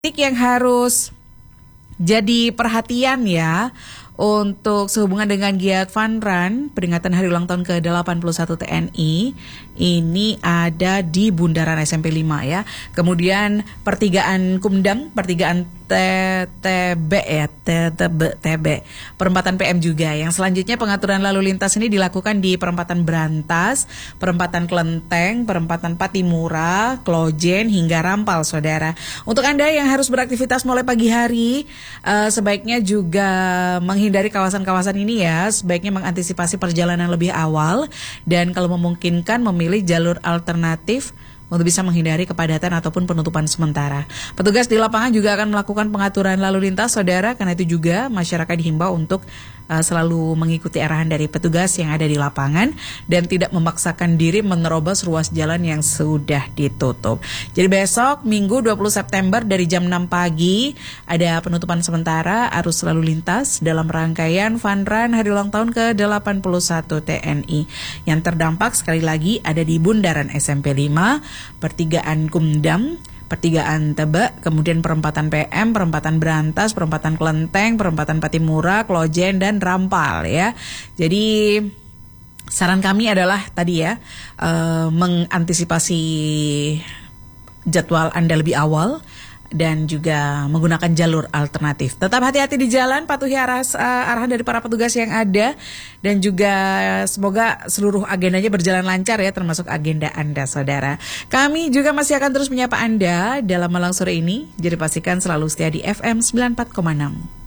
Yang harus jadi perhatian ya untuk sehubungan dengan giat Fun Run peringatan hari ulang tahun ke-81 TNI ini ada di Bundaran SMP 5 ya. Kemudian pertigaan Kumdam, pertigaan TB ya, TB, perempatan PM juga. Yang selanjutnya pengaturan lalu lintas ini dilakukan di perempatan Brantas, perempatan Kelenteng, perempatan Patimura, Klojen hingga Rampal, saudara. Untuk Anda yang harus beraktivitas mulai pagi hari, sebaiknya juga menghindari kawasan-kawasan ini ya. Sebaiknya mengantisipasi perjalanan lebih awal dan kalau memungkinkan memilih jalur alternatif untuk bisa menghindari kepadatan ataupun penutupan sementara. Petugas di lapangan juga akan melakukan pengaturan lalu lintas, saudara. Karena itu juga masyarakat dihimbau untuk selalu mengikuti arahan dari petugas yang ada di lapangan dan tidak memaksakan diri menerobos ruas jalan yang sudah ditutup. Jadi besok Minggu 20 September dari jam 6 pagi ada penutupan sementara arus lalu lintas dalam rangkaian Fun Run hari ulang tahun ke-81 TNI. Yang terdampak sekali lagi ada di Bundaran SMP 5, pertigaan Kumdam, pertigaan Tebek, kemudian perempatan PM, perempatan Brantas, perempatan Kelenteng, perempatan Patimura, Klojen, dan Rampal ya. Jadi saran kami adalah tadi ya, mengantisipasi jadwal Anda lebih awal dan juga menggunakan jalur alternatif. Tetap hati-hati di jalan, patuhi arahan dari para petugas yang ada, dan juga semoga seluruh agendanya berjalan lancar ya, termasuk agenda Anda, saudara. Kami juga masih akan terus menyapa Anda dalam malam sore ini, jadi pastikan selalu setia di FM 94,6.